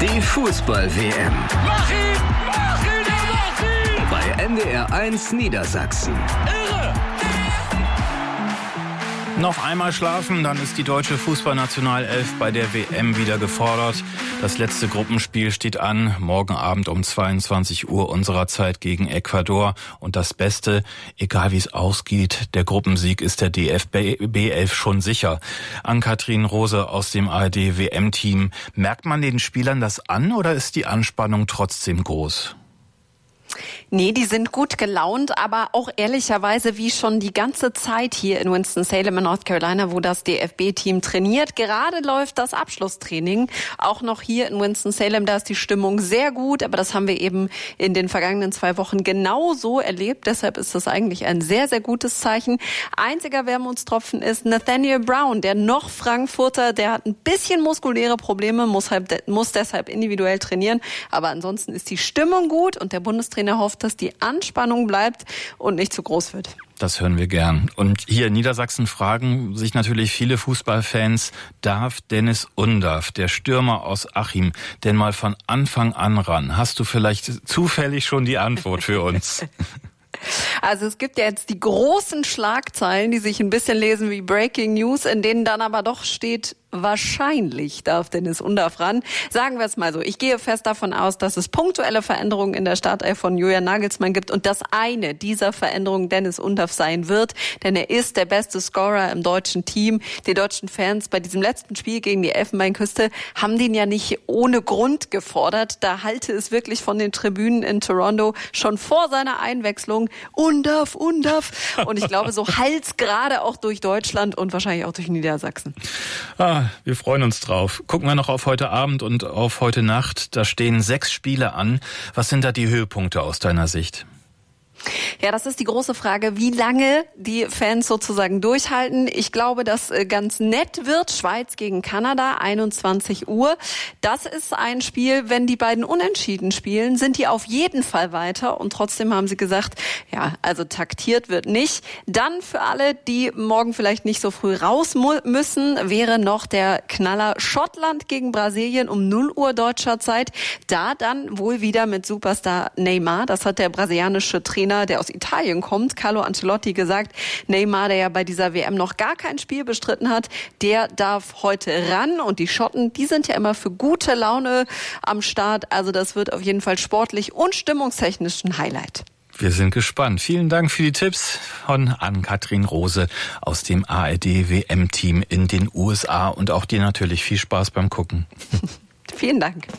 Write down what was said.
Die Fußball-WM. Mach ihn! Mach ihn! Er macht ihn! Bei NDR 1 Niedersachsen. Irre! Noch einmal schlafen, dann ist die deutsche Fußballnationalelf bei der WM wieder gefordert. Das letzte Gruppenspiel steht an, morgen Abend um 22 Uhr unserer Zeit gegen Ecuador. Und das Beste, egal wie es ausgeht, der Gruppensieg ist der DFB 11 schon sicher. Ann-Kathrin Rose aus dem ARD-WM-Team. Merkt man den Spielern das an oder ist die Anspannung trotzdem groß? Nee, die sind gut gelaunt, aber auch ehrlicherweise wie schon die ganze Zeit hier in Winston-Salem in North Carolina, wo das DFB-Team trainiert. Gerade läuft das Abschlusstraining. Auch noch hier in Winston-Salem, da ist die Stimmung sehr gut, aber das haben wir eben in den vergangenen 2 Wochen genauso erlebt. Deshalb ist das eigentlich ein sehr, sehr gutes Zeichen. Einziger Wermutstropfen ist Nathaniel Brown, der noch Frankfurter, der hat ein bisschen muskuläre Probleme, muss deshalb individuell trainieren. Aber ansonsten ist die Stimmung gut und der Bundestrainer hofft, dass die Anspannung bleibt und nicht zu groß wird. Das hören wir gern. Und hier in Niedersachsen fragen sich natürlich viele Fußballfans, darf Dennis Undaff, der Stürmer aus Achim, denn mal von Anfang an ran? Hast du vielleicht zufällig schon die Antwort für uns? Also es gibt ja jetzt die großen Schlagzeilen, die sich ein bisschen lesen wie Breaking News, in denen dann aber doch steht, wahrscheinlich darf Dennis Undaff ran. Sagen wir es mal so, ich gehe fest davon aus, dass es punktuelle Veränderungen in der Startelf von Julian Nagelsmann gibt und dass eine dieser Veränderungen Dennis Undaff sein wird, denn er ist der beste Scorer im deutschen Team. Die deutschen Fans bei diesem letzten Spiel gegen die Elfenbeinküste haben den ja nicht ohne Grund gefordert. Da halte es wirklich von den Tribünen in Toronto schon vor seiner Einwechslung Undaff, Undaff. Und ich glaube, so halt's gerade auch durch Deutschland und wahrscheinlich auch durch Niedersachsen. Wir freuen uns drauf. Gucken wir noch auf heute Abend und auf heute Nacht. Da stehen 6 Spiele an. Was sind da die Höhepunkte aus deiner Sicht? Ja, das ist die große Frage, wie lange die Fans sozusagen durchhalten. Ich glaube, dass ganz nett wird. Schweiz gegen Kanada, 21 Uhr. Das ist ein Spiel, wenn die beiden unentschieden spielen, sind die auf jeden Fall weiter. Und trotzdem haben sie gesagt, ja, also taktiert wird nicht. Dann für alle, die morgen vielleicht nicht so früh raus müssen, wäre noch der Knaller Schottland gegen Brasilien um 0 Uhr deutscher Zeit. Da dann wohl wieder mit Superstar Neymar. Das hat der brasilianische Trainer, der aus Italien kommt, Carlo Ancelotti, gesagt. Neymar, der ja bei dieser WM noch gar kein Spiel bestritten hat, der darf heute ran. Und die Schotten, die sind ja immer für gute Laune am Start. Also das wird auf jeden Fall sportlich und stimmungstechnisch ein Highlight. Wir sind gespannt. Vielen Dank für die Tipps von Ann-Kathrin Rose aus dem ARD-WM-Team in den USA. Und auch dir natürlich viel Spaß beim Gucken. Vielen Dank.